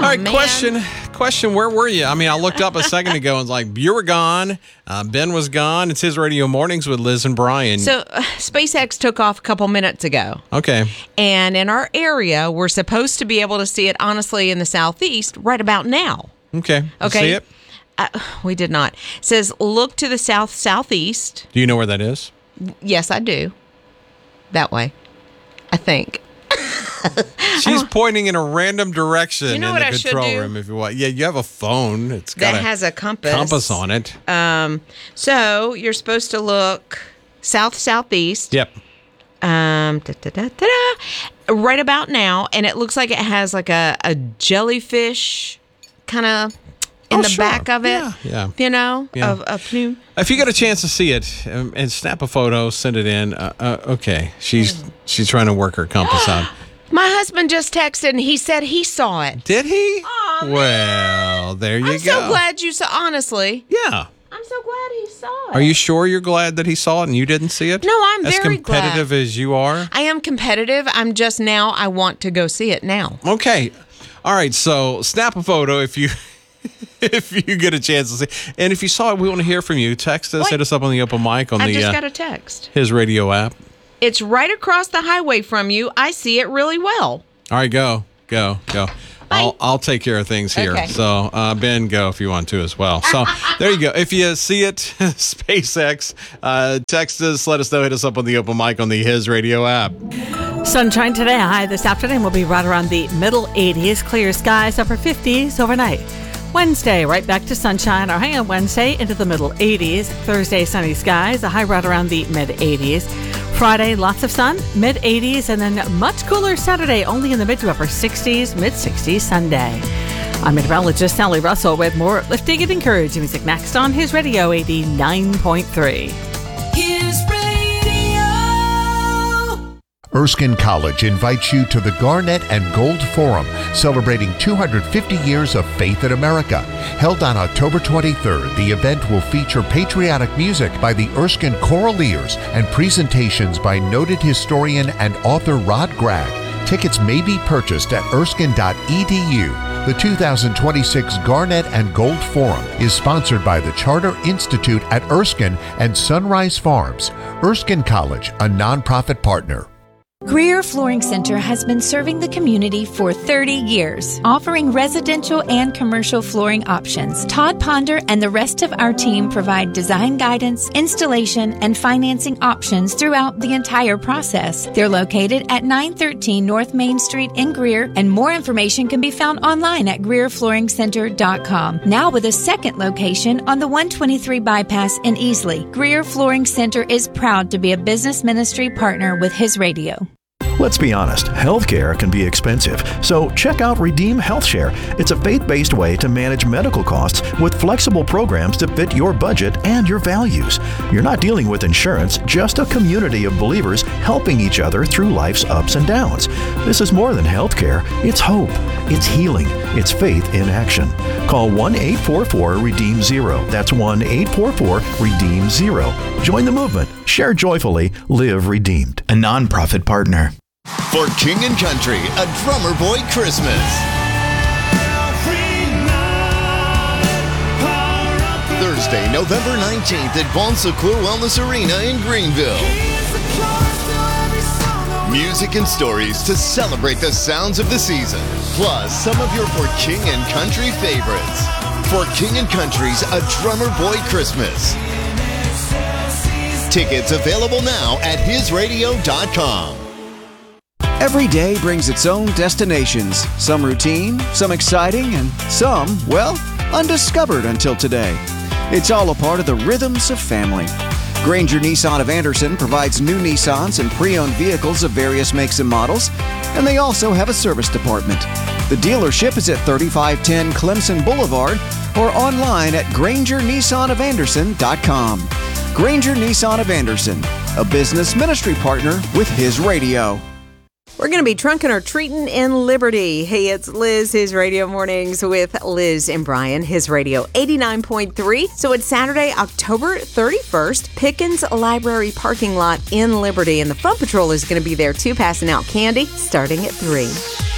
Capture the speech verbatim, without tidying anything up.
right, man. question. Question, where were you? I mean, I looked up a second ago and was like, you were gone. Uh, Ben was gone. It's His Radio Mornings with Liz and Brian. So uh, SpaceX took off a couple minutes ago. Okay. And in our area, we're supposed to be able to see it, honestly, in the southeast right about now. Okay. You Okay. see it? Uh, we did not. It says, look to the south-southeast. Do you know where that is? Yes, I do. That way, I think. She's pointing in a random direction You know in what the I should control do? room if you want. Yeah, you have a phone. It's got That a has a compass. compass on it. Um, so you're supposed to look south-southeast. Yep. Um, da, da, da, da, da, right about now, and it looks like it has like a, a jellyfish kind of in Oh, the sure. back of it. Yeah, yeah. You know, Yeah. of a plume. If you get a chance to see it um, and snap a photo, send it in. Uh, uh, okay, she's she's trying to work her compass out. My husband just texted and he said he saw it. Did he? Aw, man. Well, there you I'm go. so glad you saw. Honestly, Yeah. I'm so glad he saw it. Are you sure you're glad that he saw it and you didn't see it? No, I'm as very glad. competitive as you are. I am competitive. I'm just now. I want to go see it now. Okay. All right. So snap a photo if you if you get a chance to see. And if you saw it, we want to hear from you. Text us. What? Hit us up on the open mic on I the just uh, got a text. His Radio app. It's right across the highway from you. I see it really well. All right. Go. Go. Go. I'll, I'll take care of things here. Okay. So, uh, Ben, go if you want to as well. So, there you go. If you see it, SpaceX, uh, text us, let us know, hit us up on the open mic on the His Radio app. Sunshine today. High this afternoon will be right around the middle eighties. Clear skies, upper fifties overnight. Wednesday, right back to sunshine. Our high on Wednesday into the middle eighties. Thursday, sunny skies. A high right around the mid eighties. Friday, lots of sun, mid eighties, and then much cooler Saturday, only in the mid to upper sixties, mid sixties Sunday. I'm meteorologist Sally Russell with more uplifting and encouraging music next on His Radio eighty-nine point three. His Radio. Erskine College invites you to the Garnet and Gold Forum, celebrating two hundred fifty years of faith in America. Held on October twenty-third, the event will feature patriotic music by the Erskine Choraleers and presentations by noted historian and author Rod Gregg. Tickets may be purchased at erskine dot e d u. The two thousand twenty-six Garnet and Gold Forum is sponsored by the Charter Institute at Erskine and Sunrise Farms. Erskine College, a nonprofit partner. Greer Flooring Center has been serving the community for thirty years, offering residential and commercial flooring options. Todd Ponder and the rest of our team provide design guidance, installation, and financing options throughout the entire process. They're located at nine thirteen North Main Street in Greer, and more information can be found online at greer flooring center dot com. Now with a second location on the one twenty-three bypass in Easley, Greer Flooring Center is proud to be a business ministry partner with His Radio. Let's be honest, healthcare can be expensive, so check out Redeem HealthShare. It's a faith-based way to manage medical costs with flexible programs to fit your budget and your values. You're not dealing with insurance, just a community of believers helping each other through life's ups and downs. This is more than healthcare. It's hope. It's healing. It's faith in action. Call one eight four four redeem zero. That's one eight four four redeem zero. Join the movement. Share joyfully. Live redeemed. A nonprofit partner. For King and Country, a Drummer Boy Christmas. Thursday, November nineteenth at Bon Secours Wellness Arena in Greenville. Music and stories to celebrate the sounds of the season, plus some of your For King and Country favorites. For King and Country's A Drummer Boy Christmas. Tickets available now at his radio dot com. Every day brings its own destinations, some routine, some exciting, and some, well, undiscovered until today. It's all a part of the rhythms of family. Granger Nissan of Anderson provides new Nissans and pre-owned vehicles of various makes and models, and they also have a service department. The dealership is at thirty-five ten Clemson Boulevard or online at granger nissan of anderson dot com. Granger Nissan of Anderson, a business ministry partner with His Radio. We're going to be trunking or treating in Liberty. Hey, it's Liz, His Radio Mornings with Liz and Brian, His Radio eighty-nine point three. So it's Saturday, October thirty-first, Pickens Library parking lot in Liberty. And the Fun Patrol is going to be there too, passing out candy starting at three.